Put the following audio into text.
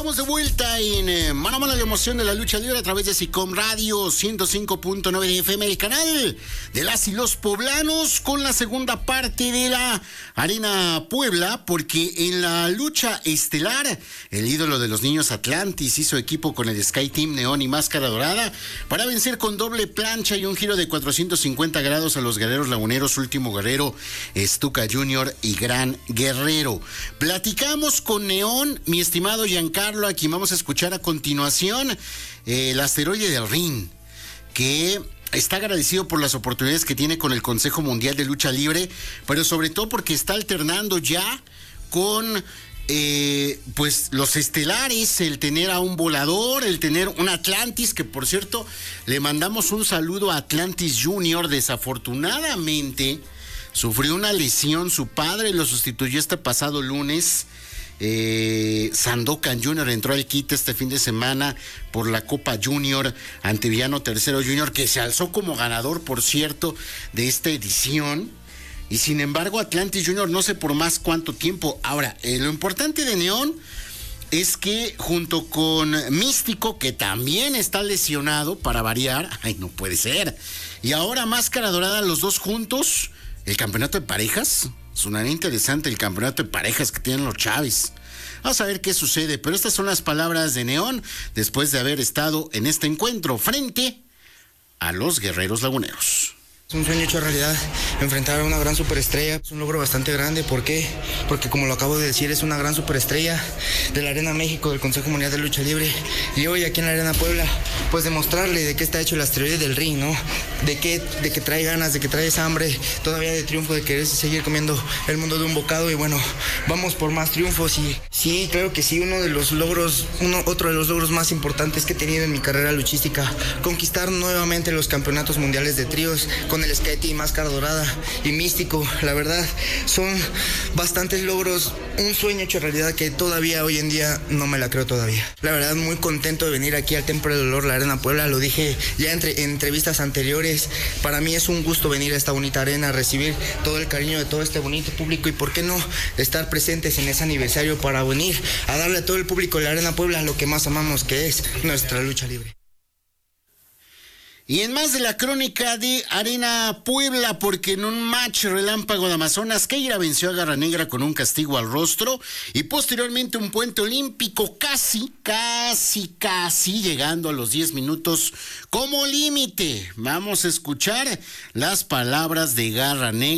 Estamos de vuelta en Mano a Mano, la emoción de la lucha libre a través de SICOM Radio 105.9 de FM, el canal de las y los poblanos, con la segunda parte de la Arena Puebla, porque en la lucha estelar, el ídolo de los niños Atlantis hizo equipo con el Sky Team Neón y Máscara Dorada para vencer con doble plancha y un giro de 450 grados a los guerreros laguneros, Último Guerrero, Stuka Jr. y Gran Guerrero. Platicamos con Neón, mi estimado Giancarlo, a quien vamos a escuchar a continuación, el asteroide del ring, que está agradecido por las oportunidades que tiene con el Consejo Mundial de Lucha Libre, pero sobre todo porque está alternando ya con pues los estelares, el tener a un volador, el tener un Atlantis, que por cierto le mandamos un saludo a Atlantis Jr. Desafortunadamente sufrió una lesión, su padre lo sustituyó este pasado lunes. Sandokan Jr. entró al quite este fin de semana por la Copa Junior ante Villano Tercero Jr., que se alzó como ganador, por cierto, de esta edición. Y sin embargo, Atlantis Jr. no sé por más cuánto tiempo. Ahora, lo importante de Neón es que junto con Místico, que también está lesionado, para variar, ay, no puede ser, y ahora Máscara Dorada, los dos juntos, el campeonato de parejas. Sonaría interesante el campeonato de parejas que tienen los Chávez. Vamos a ver qué sucede, pero estas son las palabras de Neón después de haber estado en este encuentro frente a los Guerreros Laguneros. Es un sueño hecho realidad, enfrentar a una gran superestrella. Es un logro bastante grande. ¿Por qué? Porque, como lo acabo de decir, es una gran superestrella de la Arena México, del Consejo Mundial de Lucha Libre. Y hoy aquí en la Arena Puebla, pues demostrarle de qué está hecho el asteroide del ring, ¿no? De que trae ganas, de que trae esa hambre todavía de triunfo, de querer seguir comiendo el mundo de un bocado. Y bueno, vamos por más triunfos. Y sí, claro que sí, otro de los logros más importantes que he tenido en mi carrera luchística, conquistar nuevamente los campeonatos mundiales de tríos con el Sky Team, Máscara Dorada y Místico. La verdad, son bastantes logros, un sueño hecho realidad que todavía hoy en día no me la creo todavía. La verdad, muy contento de venir aquí al Templo del Dolor, la Arena Puebla. Lo dije ya en entrevistas anteriores, para mí es un gusto venir a esta bonita arena, recibir todo el cariño de todo este bonito público y por qué no estar presentes en ese aniversario para venir a darle a todo el público de la Arena Puebla lo que más amamos, que es nuestra lucha libre. Y en más de la crónica de Arena Puebla, porque en un match relámpago de Amazonas, Keira venció a Garra Negra con un castigo al rostro y posteriormente un puente olímpico, casi llegando a los 10 minutos como límite. Vamos a escuchar las palabras de Garra Negra.